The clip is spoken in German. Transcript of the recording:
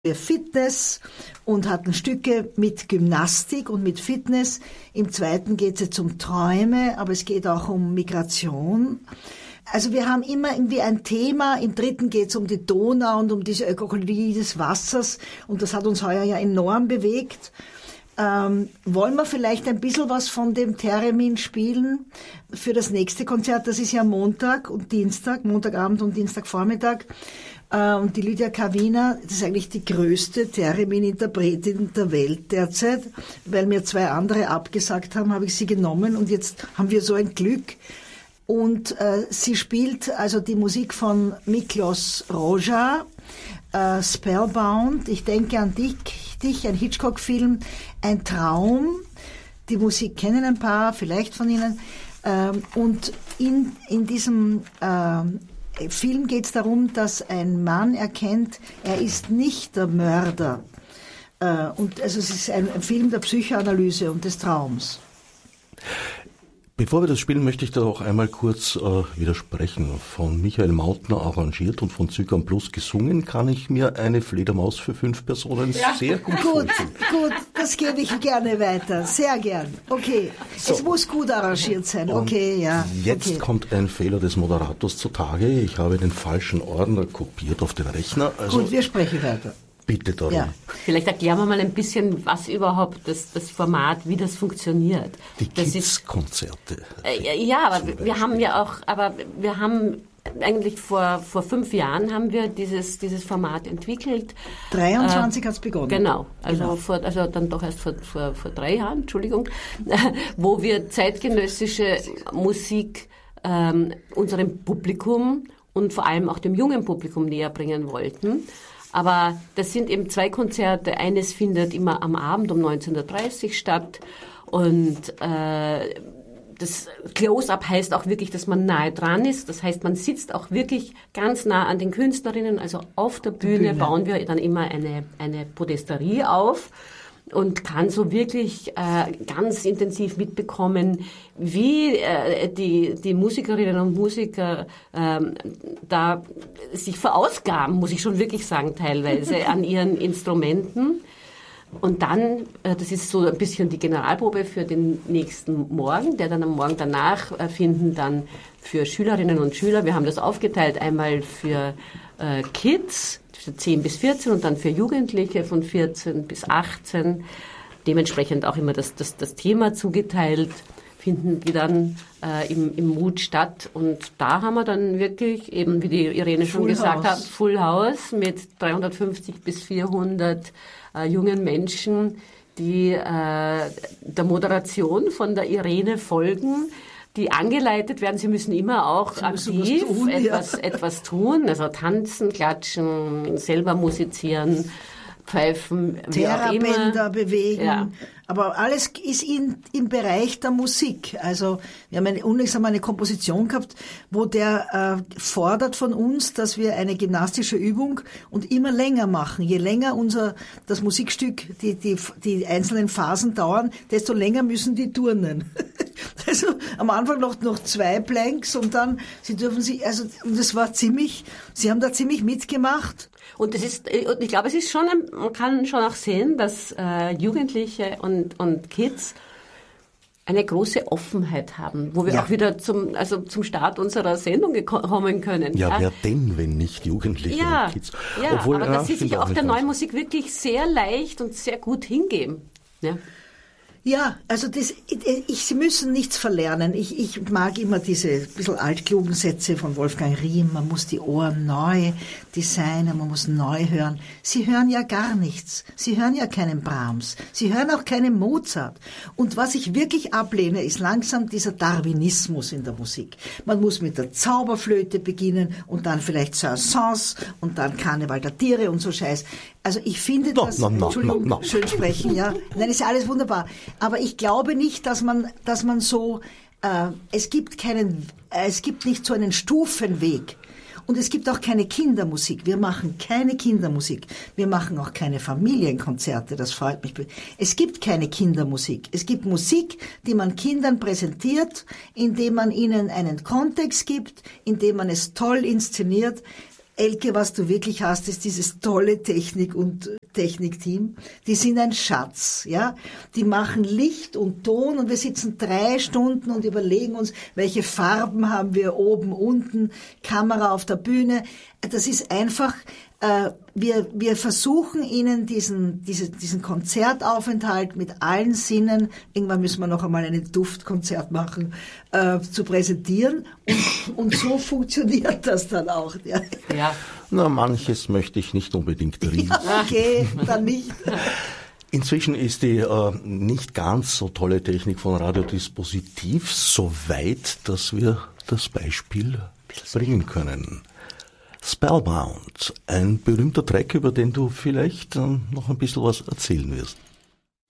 wir Fitness und hatten Stücke mit Gymnastik und mit Fitness. Im zweiten geht es jetzt um Träume, aber es geht auch um Migration. Also wir haben immer irgendwie ein Thema. Im dritten geht es um die Donau und um diese Ökologie des Wassers. Und das hat uns heuer ja enorm bewegt. Wollen wir vielleicht ein bisschen was von dem Theremin spielen für das nächste Konzert? Das ist ja Montag und Dienstag, Montagabend und Dienstagvormittag. Und die Lydia Kawina, das ist eigentlich die größte Theremin-Interpretin der Welt derzeit. Weil mir zwei andere abgesagt haben, habe ich sie genommen und jetzt haben wir so ein Glück. Und sie spielt also die Musik von Miklos Rozsa, Spellbound, ich denke an dich, ein Hitchcock-Film, ein Traum. Die Musik kennen ein paar, vielleicht von Ihnen. Und in diesem Film geht es darum, dass ein Mann erkennt, er ist nicht der Mörder. Und also es ist ein Film der Psychoanalyse und des Traums. Bevor wir das spielen, möchte ich da auch einmal kurz widersprechen. Von Michael Mautner arrangiert und von Zygan Plus gesungen, kann ich mir eine Fledermaus für 5 Personen sehr gut vorstellen. Gut, das gebe ich gerne weiter. Sehr gern. Okay, so. Es muss gut arrangiert sein. Okay, ja. Jetzt kommt ein Fehler des Moderators zutage. Ich habe den falschen Ordner kopiert auf den Rechner. Also gut, wir sprechen weiter. Bitte darum. Ja. Vielleicht erklären wir mal ein bisschen, was überhaupt das Format, wie das funktioniert. Die Kids-Konzerte. Ja, aber wir haben eigentlich vor 5 Jahren haben wir dieses Format entwickelt. 23 hat es begonnen. Genau. Also dann doch erst vor 3 Jahren, Entschuldigung, wo wir zeitgenössische Musik unserem Publikum und vor allem auch dem jungen Publikum näher bringen wollten. Aber das sind eben 2 Konzerte. Eines findet immer am Abend um 19.30 Uhr statt. Und das Close-Up heißt auch wirklich, dass man nahe dran ist. Das heißt, man sitzt auch wirklich ganz nah an den Künstlerinnen. Also auf der Bühne bauen wir dann immer eine Podesterie auf und kann so wirklich ganz intensiv mitbekommen, wie die Musikerinnen und Musiker da sich verausgaben, muss ich schon wirklich sagen, teilweise an ihren Instrumenten. Und dann, das ist so ein bisschen die Generalprobe für den nächsten Morgen, der dann am Morgen danach finden dann für Schülerinnen und Schüler. Wir haben das aufgeteilt, einmal für Kids, 10 bis 14 und dann für Jugendliche von 14 bis 18. Dementsprechend auch immer das Thema zugeteilt, finden die dann im Mut statt. Und da haben wir dann wirklich, eben wie die Irene schon gesagt hat, Full House mit 350 bis 400 jungen Menschen, die der Moderation von der Irene folgen, die angeleitet werden. Sie müssen immer auch aktiv etwas tun, also tanzen, klatschen, selber musizieren, pfeifen, wie auch immer. Terrabänder bewegen. Ja. Aber alles ist im Bereich der Musik. Also wir haben unlängst eine Komposition gehabt, wo der fordert von uns, dass wir eine gymnastische Übung und immer länger machen. Je länger das Musikstück, die einzelnen Phasen dauern, desto länger müssen die turnen. Also am Anfang noch 2 Planks und dann und das war sie haben da ziemlich mitgemacht. Und ich glaube, es ist schon, man kann schon auch sehen, dass Jugendliche und Kids eine große Offenheit haben, wo wir auch wieder zum Start unserer Sendung kommen können. Ja, wer denn, wenn nicht Jugendliche und Kids? Ja, aber dass sie sich auch der neuen Musik wirklich sehr leicht und sehr gut hingeben. Ja. Ja, also sie müssen nichts verlernen. Ich mag immer diese bisschen altklugen Sätze von Wolfgang Riem. Man muss die Ohren neu designen, man muss neu hören. Sie hören ja gar nichts. Sie hören ja keinen Brahms. Sie hören auch keinen Mozart. Und was ich wirklich ablehne, ist langsam dieser Darwinismus in der Musik. Man muss mit der Zauberflöte beginnen und dann vielleicht Saint-Saëns und dann Karneval der Tiere und so Scheiß. Also ich finde das, Entschuldigung, schön sprechen, ja. Nein, ist ja alles wunderbar. Aber ich glaube nicht, dass man so, es gibt nicht so einen Stufenweg. Und es gibt auch keine Kindermusik. Wir machen keine Kindermusik. Wir machen auch keine Familienkonzerte. Das freut mich. Es gibt keine Kindermusik. Es gibt Musik, die man Kindern präsentiert, indem man ihnen einen Kontext gibt, indem man es toll inszeniert. Elke, was du wirklich hast, ist dieses tolle Technik- und Technikteam. Die sind ein Schatz, ja. Die machen Licht und Ton und wir sitzen 3 Stunden und überlegen uns, welche Farben haben wir oben, unten, Kamera auf der Bühne. Das ist einfach, wir versuchen ihnen diesen Konzertaufenthalt mit allen Sinnen, irgendwann müssen wir noch einmal ein Duftkonzert machen, zu präsentieren und so funktioniert das dann auch. Ja. Ja. Na, manches möchte ich nicht unbedingt riechen. Ja, okay, dann nicht. Inzwischen ist die nicht ganz so tolle Technik von Radiodispositiv so weit, dass wir das Beispiel bringen können. Spellbound, ein berühmter Track, über den du vielleicht noch ein bisschen was erzählen wirst.